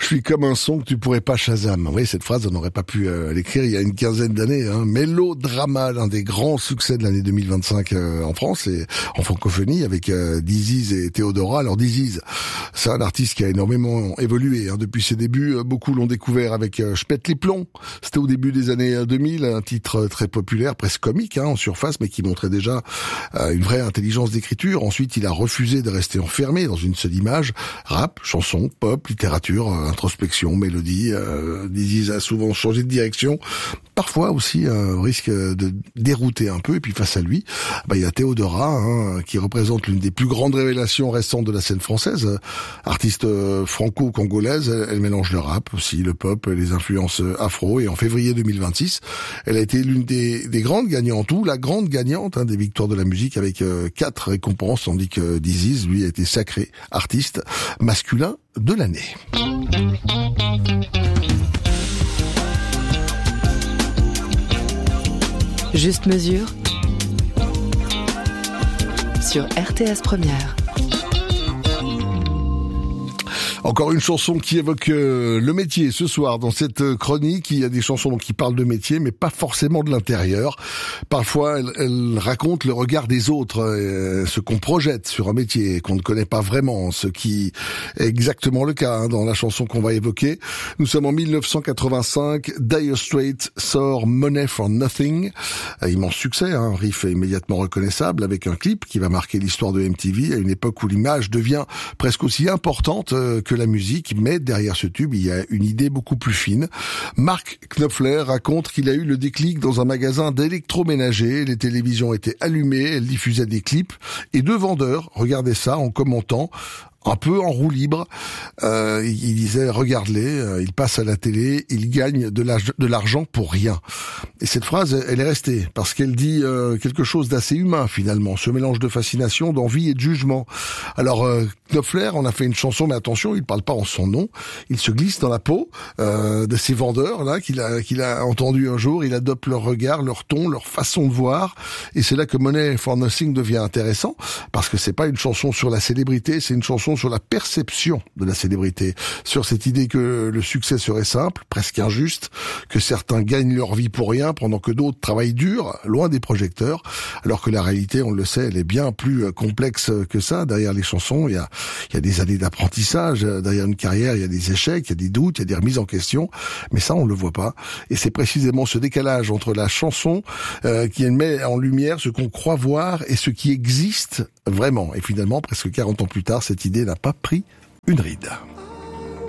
suis comme un son que tu pourrais pas Shazam. Vous voyez, cette phrase, on n'aurait pas pu l'écrire il y a une quinzaine d'années. Mélodrama, l'un des grands succès de l'année 2025 en France et en francophonie avec Diziz et Théodora. Alors Diziz, c'est un artiste qui a énormément évolué depuis ses débuts. Beaucoup l'ont découvert avec Je pète les plombs. C'était au début des années 2000, un titre très populaire, presque comique en surface, mais qui montrait déjà une vraie intelligence d'écriture. Ensuite, il a refusé de rester enfermé dans une seule image. Rap, chanson, pop, littérature, introspection, mélodie. Diziz a souvent changé de direction. Parfois aussi au risque de dérouter un peu. Et puis face à lui, il y a Théodora, qui représente l'une des plus grandes révélations récentes de la scène française. Artiste franco-congolaise, elle mélange le rap aussi, le pop, les influences afro. Et en février 2026, elle a été l'une des grandes gagnantes, ou la grande gagnante des victoires de la musique avec 4 récompenses, tandis que Diziz, lui, a été sacré artiste masculin de l'année. Juste mesure sur RTS Première. Encore une chanson qui évoque le métier ce soir dans cette chronique. Il y a des chansons qui parlent de métier, mais pas forcément de l'intérieur. Parfois, elles racontent le regard des autres, ce qu'on projette sur un métier qu'on ne connaît pas vraiment, ce qui est exactement le cas dans la chanson qu'on va évoquer. Nous sommes en 1985. Dire Straits sort Money for Nothing. Immense succès, un riff immédiatement reconnaissable avec un clip qui va marquer l'histoire de MTV à une époque où l'image devient presque aussi importante que la musique, mais derrière ce tube, il y a une idée beaucoup plus fine. Mark Knopfler raconte qu'il a eu le déclic dans un magasin d'électroménager. Les télévisions étaient allumées, elles diffusaient des clips, et 2 vendeurs regardaient ça en commentant, un peu en roue libre. Il disait, regarde-les, ils passent à la télé, ils gagnent de l'argent pour rien. Et cette phrase, elle est restée, parce qu'elle dit quelque chose d'assez humain, finalement, ce mélange de fascination, d'envie et de jugement. Alors, Knopfler, on a fait une chanson, mais attention, il parle pas en son nom, il se glisse dans la peau de ces vendeurs-là, qu'il a entendu un jour, il adopte leur regard, leur ton, leur façon de voir, et c'est là que Money for Nothing devient intéressant, parce que c'est pas une chanson sur la célébrité, c'est une chanson sur la perception de la célébrité, sur cette idée que le succès serait simple, presque injuste, que certains gagnent leur vie pour rien pendant que d'autres travaillent dur, loin des projecteurs, alors que la réalité, on le sait, elle est bien plus complexe que ça. Derrière les chansons, il y a des années d'apprentissage, derrière une carrière, il y a des échecs, il y a des doutes, il y a des remises en question, mais ça, on le voit pas. Et c'est précisément ce décalage entre la chanson qui met en lumière ce qu'on croit voir et ce qui existe vraiment. Et finalement, presque 40 ans plus tard, cette idée n'a pas pris une ride.